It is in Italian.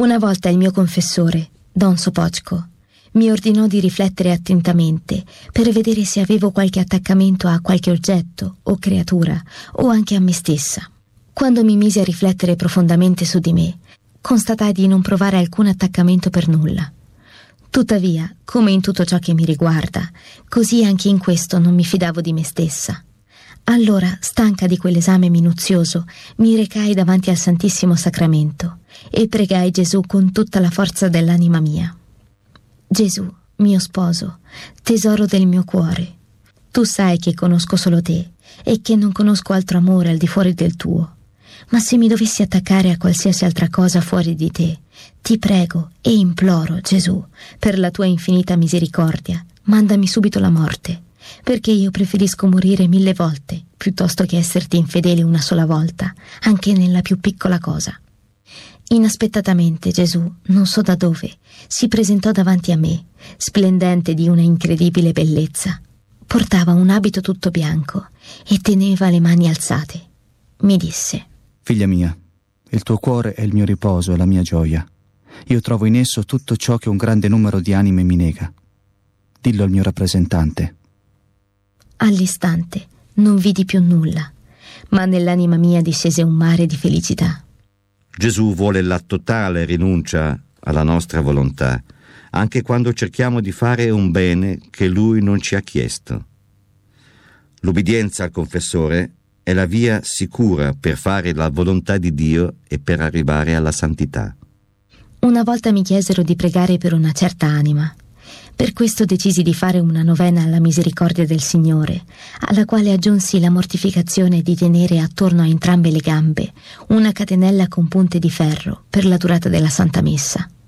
Una volta il mio confessore, Don Sopocko, mi ordinò di riflettere attentamente per vedere se avevo qualche attaccamento a qualche oggetto o creatura o anche a me stessa. Quando mi misi a riflettere profondamente su di me, constatai di non provare alcun attaccamento per nulla. Tuttavia, come in tutto ciò che mi riguarda, così anche in questo non mi fidavo di me stessa. Allora, stanca di quell'esame minuzioso, mi recai davanti al Santissimo Sacramento e pregai Gesù con tutta la forza dell'anima mia. Gesù, mio sposo, tesoro del mio cuore, tu sai che conosco solo te e che non conosco altro amore al di fuori del tuo. Ma se mi dovessi attaccare a qualsiasi altra cosa fuori di te, ti prego e imploro, Gesù, per la tua infinita misericordia, mandami subito la morte, perché io preferisco morire 1000 volte piuttosto che esserti infedele una sola volta, anche nella più piccola cosa. Inaspettatamente Gesù, non so da dove, si presentò davanti a me, splendente di una incredibile bellezza. Portava un abito tutto bianco e teneva le mani alzate. Mi disse: Figlia mia, il tuo cuore è il mio riposo e la mia gioia. Io trovo in esso tutto ciò che un grande numero di anime mi nega. Dillo al mio rappresentante. All'istante non vidi più nulla, ma nell'anima mia discese un mare di felicità. Gesù vuole la totale rinuncia alla nostra volontà, anche quando cerchiamo di fare un bene che Lui non ci ha chiesto. L'ubbidienza al confessore è la via sicura per fare la volontà di Dio e per arrivare alla santità. Una volta mi chiesero di pregare per una certa anima. Per questo decisi di fare una novena alla misericordia del Signore, alla quale aggiunsi la mortificazione di tenere attorno a entrambe le gambe una catenella con punte di ferro per la durata della Santa Messa.